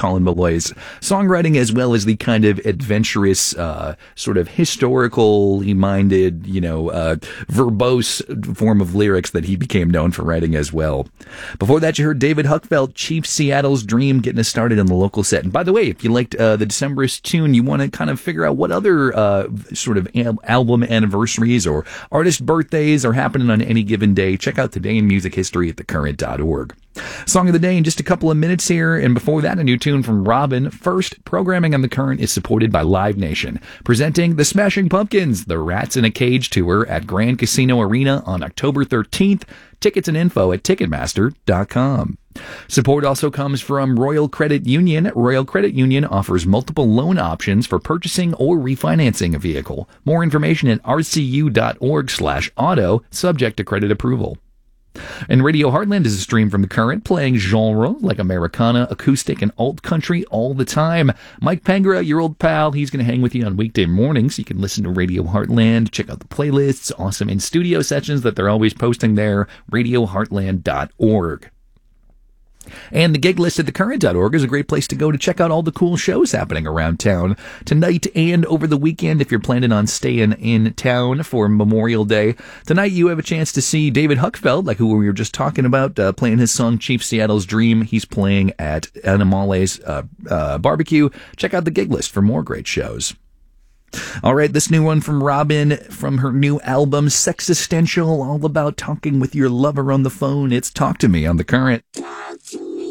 Colin Meloy's songwriting, as well as the kind of adventurous, sort of historically minded, verbose form of lyrics that he became known for writing as well. Before that, you heard David Huckfeld, Chief Seattle's Dream, getting us started on the local set. And by the way, if you liked the Decemberist tune, you want to kind of figure out what other sort of album anniversaries or artist birthdays are happening on any given day, check out Today in Music History at thecurrent.org. Song of the day in just a couple of minutes here, and before that, a new tune from Robin. First, programming on The Current is supported by Live Nation, presenting the Smashing Pumpkins, the Rats in a Cage tour at Grand Casino Arena on October 13th. Tickets and info at Ticketmaster.com. Support also comes from Royal Credit Union. Royal Credit Union offers multiple loan options for purchasing or refinancing a vehicle. More information at rcu.org/auto, subject to credit approval. And Radio Heartland is a stream from The Current, playing genre like Americana, acoustic, and alt country all the time. Mike Pengra, your old pal, he's going to hang with you on weekday mornings. You can listen to Radio Heartland, check out the playlists, awesome in-studio sessions that they're always posting there, radioheartland.org. And the gig list at thecurrent.org is a great place to go to check out all the cool shows happening around town tonight and over the weekend if you're planning on staying in town for Memorial Day. Tonight you have a chance to see David Huckfeld, like who we were just talking about, playing his song Chief Seattle's Dream. He's playing at Animale's Barbecue. Check out the gig list for more great shows. All right, this new one from Robin from her new album, Sexistential, all about talking with your lover on the phone. It's Talk to Me on The Current.